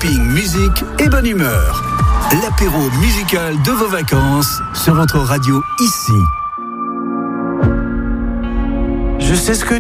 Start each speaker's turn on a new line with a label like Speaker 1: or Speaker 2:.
Speaker 1: camping, musique et bonne humeur. L'apéro musical de vos vacances sur votre radio ici.
Speaker 2: Je sais ce que